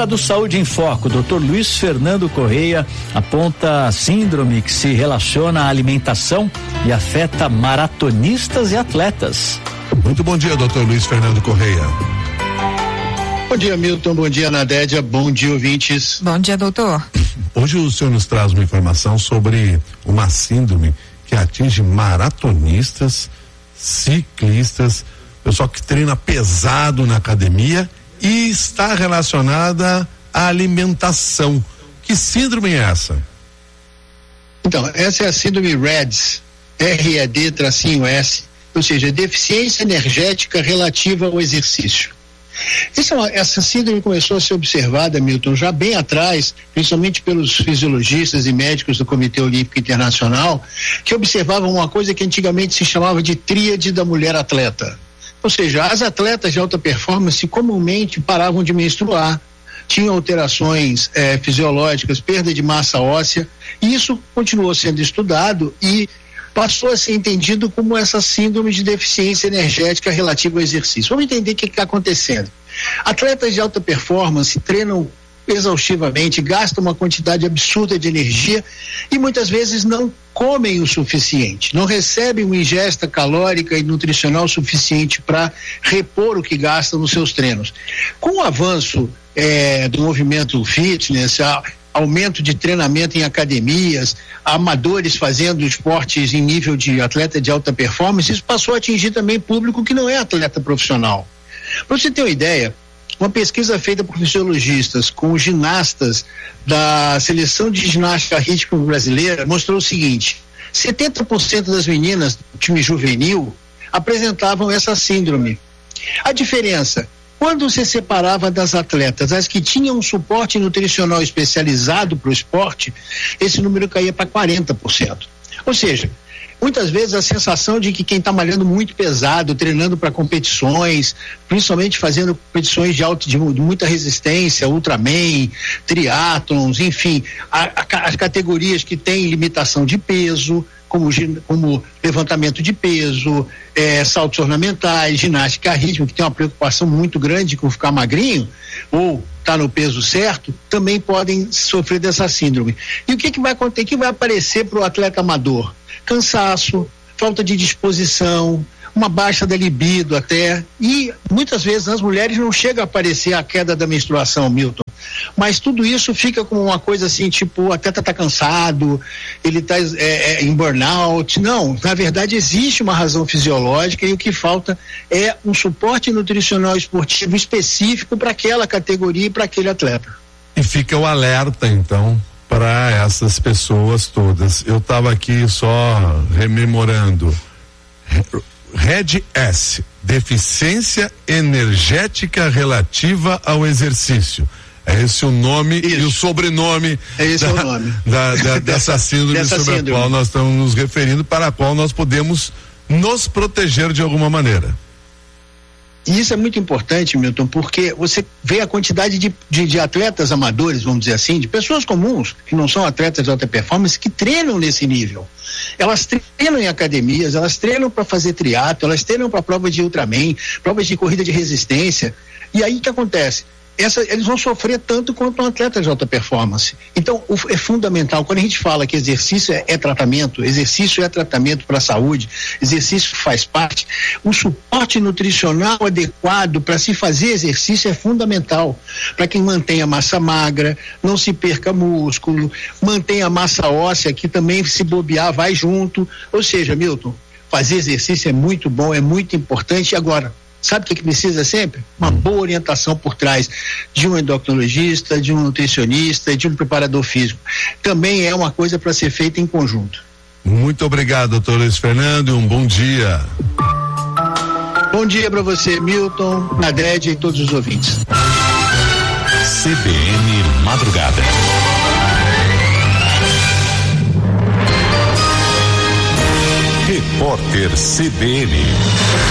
hora do Saúde em Foco. Dr. Luiz Fernando Correia aponta a síndrome que se relaciona à alimentação e afeta maratonistas e atletas. Muito bom dia, Dr. Luiz Fernando Correia. Bom dia, Milton. Bom dia, Nadédia. Bom dia, ouvintes. Bom dia, doutor. Hoje o senhor nos traz uma informação sobre uma síndrome que atinge maratonistas, ciclistas, pessoal que treina pesado na academia e está relacionada à alimentação. Que síndrome é essa? Então, essa é a síndrome REDS, RED-S, ou seja, deficiência energética relativa ao exercício. Essa síndrome começou a ser observada, Milton, já bem atrás, principalmente pelos fisiologistas e médicos do Comitê Olímpico Internacional, que observavam uma coisa que antigamente se chamava de tríade da mulher atleta. Ou seja, as atletas de alta performance comumente paravam de menstruar, tinham alterações fisiológicas, perda de massa óssea, e isso continuou sendo estudado e passou a ser entendido como essa síndrome de deficiência energética relativa ao exercício. Vamos entender o que está acontecendo. Atletas de alta performance treinam exaustivamente, gastam uma quantidade absurda de energia e muitas vezes não comem o suficiente, não recebem uma ingesta calórica e nutricional suficiente para repor o que gastam nos seus treinos. Com o avanço do movimento fitness, aumento de treinamento em academias, amadores fazendo esportes em nível de atleta de alta performance, isso passou a atingir também público que não é atleta profissional. Para você ter uma ideia, uma pesquisa feita por fisiologistas com ginastas da seleção de ginástica rítmica brasileira mostrou o seguinte: 70% das meninas do time juvenil apresentavam essa síndrome. A diferença, quando se separava das atletas, as que tinham um suporte nutricional especializado para o esporte, esse número caía para 40%. Ou seja, muitas vezes a sensação de que quem está malhando muito pesado, treinando para competições, principalmente fazendo competições de muita resistência, Ultraman, triatlons, enfim, as categorias que têm limitação de peso, como levantamento de peso, saltos ornamentais, ginástica rítmica, que tem uma preocupação muito grande com ficar magrinho, ou tá no peso certo, também podem sofrer dessa síndrome. E o que vai acontecer? O que vai aparecer para o atleta amador? Cansaço, falta de disposição, uma baixa da libido até, e muitas vezes nas mulheres não chega a aparecer a queda da menstruação, Milton, mas tudo isso fica como uma coisa assim, tipo, o atleta tá cansado, ele tá em burnout. Não, na verdade existe uma razão fisiológica e o que falta é um suporte nutricional esportivo específico para aquela categoria e para aquele atleta. E fica o alerta então para essas pessoas todas. Eu estava aqui só rememorando. RED-S, deficiência energética relativa ao exercício. É esse o nome. Isso. E o sobrenome dessa síndrome sobre a qual nós estamos nos referindo, para a qual nós podemos nos proteger de alguma maneira. E isso é muito importante, Milton, porque você vê a quantidade de atletas amadores, vamos dizer assim, de pessoas comuns, que não são atletas de alta performance, que treinam nesse nível. Elas treinam em academias, elas treinam para fazer triatlo, elas treinam para provas de Ultraman, provas de corrida de resistência. E aí o que acontece? Eles vão sofrer tanto quanto um atleta de alta performance. Então, é fundamental, quando a gente fala que exercício é tratamento, exercício é tratamento para a saúde, exercício faz parte, o suporte nutricional adequado para se fazer exercício é fundamental, para quem mantenha massa magra, não se perca músculo, mantenha massa óssea, que também, se bobear, vai junto. Ou seja, Milton, fazer exercício é muito bom, é muito importante. Agora, sabe o que precisa sempre? Uma boa orientação por trás de um endocrinologista, de um nutricionista, de um preparador físico. Também é uma coisa para ser feita em conjunto. Muito obrigado, doutor Luiz Fernando, e um bom dia. Bom dia para você, Milton, Nadédia e todos os ouvintes. CBN Madrugada. Repórter CBN.